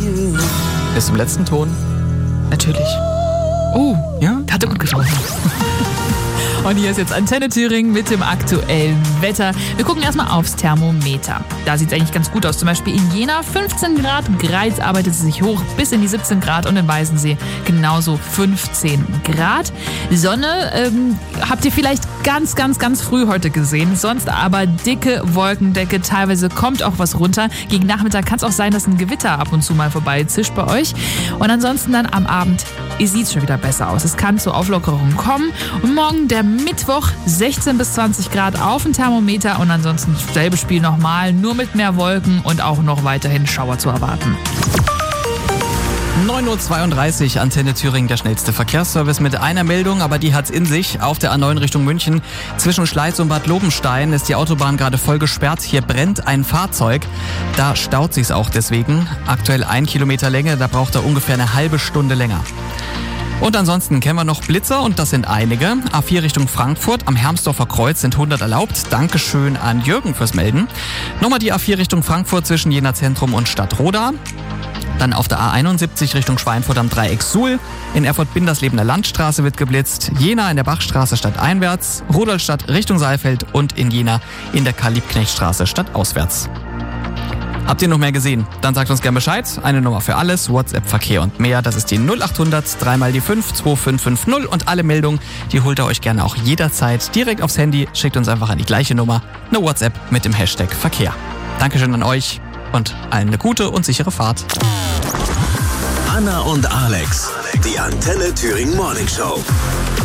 Bis zum letzten Ton. Natürlich. Oh, ja, hat er gut getroffen. Und hier ist jetzt Antenne Thüringen mit dem aktuellen Wetter. Wir gucken erstmal aufs Thermometer. Da sieht es eigentlich ganz gut aus. Zum Beispiel in Jena 15 Grad, Greiz arbeitet es sich hoch bis in die 17 Grad und in Weißensee genauso 15 Grad. Sonne habt ihr vielleicht ganz früh heute gesehen. Sonst aber dicke Wolkendecke. Teilweise kommt auch was runter. Gegen Nachmittag kann es auch sein, dass ein Gewitter ab und zu mal vorbeizischt bei euch. Und ansonsten dann am Abend sieht es schon wieder besser aus. Es kann zu Auflockerungen kommen. Und morgen der Mittwoch 16 bis 20 Grad auf dem Thermometer und ansonsten selbe Spiel nochmal, nur mit mehr Wolken und auch noch weiterhin Schauer zu erwarten. 9.32 Uhr, Antenne Thüringen, der schnellste Verkehrsservice mit einer Meldung, aber die hat's in sich. Auf der A9 Richtung München zwischen Schleiz und Bad Lobenstein ist die Autobahn gerade voll gesperrt. Hier brennt ein Fahrzeug. Da staut sich's auch deswegen. Aktuell 1 Kilometer Länge, da braucht er ungefähr eine halbe Stunde länger. Und ansonsten kennen wir noch Blitzer und das sind einige. A4 Richtung Frankfurt am Hermsdorfer Kreuz sind 100 erlaubt. Dankeschön an Jürgen fürs Melden. Nochmal die A4 Richtung Frankfurt zwischen Jena Zentrum und Stadtroda. Dann auf der A71 Richtung Schweinfurt am Dreieck Suhl. In Erfurt-Binderslebener Landstraße wird geblitzt. Jena in der Bachstraße stadteinwärts. Rudolstadt Richtung Saalfeld und in Jena in der Karl-Liebknecht-Straße stadtauswärts. Habt ihr noch mehr gesehen? Dann sagt uns gerne Bescheid. Eine Nummer für alles, WhatsApp, Verkehr und mehr. Das ist die 0800 3 die 5 2550 und alle Meldungen, die holt ihr euch gerne auch jederzeit direkt aufs Handy. Schickt uns einfach an die gleiche Nummer eine WhatsApp mit dem Hashtag Verkehr. Dankeschön an euch und allen eine gute und sichere Fahrt. Anna und Alex, die Antenne Thüringen Morning Show.